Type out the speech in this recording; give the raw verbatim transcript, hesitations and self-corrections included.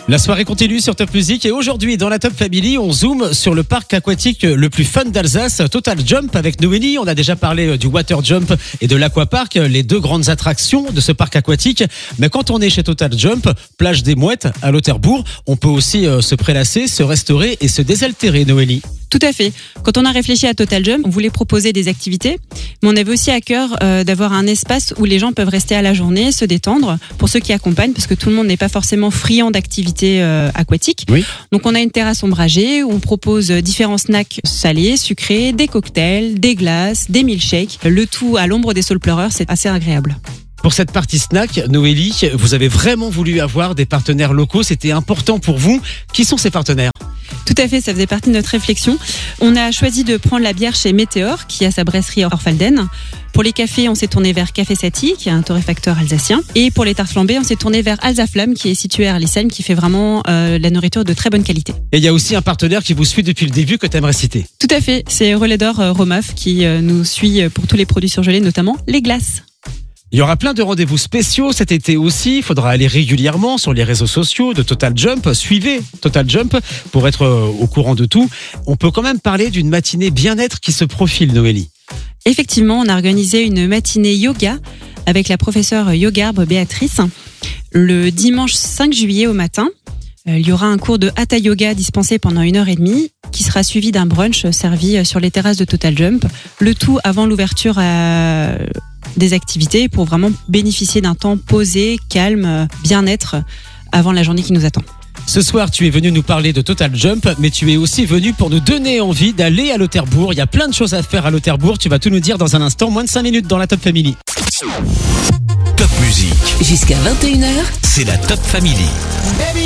La soirée continue sur Top Music et aujourd'hui dans la Top Family, on zoome sur le parc aquatique le plus fun d'Alsace, Total Jump avec Noélie. On a déjà parlé du Water Jump et de l'Aquapark, les deux grandes attractions de ce parc aquatique. Mais quand on est chez Total Jump, plage des Mouettes à Lauterbourg, on peut aussi se prélasser, se restaurer et se désaltérer, Noélie. Tout à fait. Quand on a réfléchi à Total Jump, on voulait proposer des activités, mais on avait aussi à cœur euh, d'avoir un espace où les gens peuvent rester à la journée, se détendre, pour ceux qui accompagnent, parce que tout le monde n'est pas forcément friand d'activités euh, aquatiques. Oui. Donc on a une terrasse ombragée où on propose différents snacks salés, sucrés, des cocktails, des glaces, des milkshakes, le tout à l'ombre des saules pleureurs, c'est assez agréable. Pour cette partie snack, Noélie, vous avez vraiment voulu avoir des partenaires locaux, c'était important pour vous. Qui sont ces partenaires ? Tout à fait, ça faisait partie de notre réflexion. On a choisi de prendre la bière chez Météor, qui a sa brasserie à Orfalden. Pour les cafés, on s'est tourné vers Café Satie, qui est un torréfacteur alsacien. Et pour les tartes flambées, on s'est tourné vers Alsaflamme, qui est situé à Arlesheim, qui fait vraiment euh, la nourriture de très bonne qualité. Et il y a aussi un partenaire qui vous suit depuis le début que tu aimerais citer. Tout à fait, c'est Relais d'Or euh, Romaf qui euh, nous suit pour tous les produits surgelés, notamment les glaces. Il y aura plein de rendez-vous spéciaux cet été aussi. Il faudra aller régulièrement sur les réseaux sociaux de Total Jump. Suivez Total Jump pour être au courant de tout. On peut quand même parler d'une matinée bien-être qui se profile, Noélie. Effectivement, on a organisé une matinée yoga avec la professeure Yogarbe Béatrice le dimanche cinq juillet au matin. Il y aura un cours de Hatha Yoga dispensé pendant une heure et demie qui sera suivi d'un brunch servi sur les terrasses de Total Jump. Le tout avant l'ouverture à des activités pour vraiment bénéficier d'un temps posé, calme, bien-être avant la journée qui nous attend. Ce soir, tu es venu nous parler de Total Jump, mais tu es aussi venu pour nous donner envie d'aller à Lauterbourg. Il y a plein de choses à faire à Lauterbourg. Tu vas tout nous dire dans un instant, moins de cinq minutes dans la Top Family. Top Music. Jusqu'à vingt et une heures. C'est la Top Family.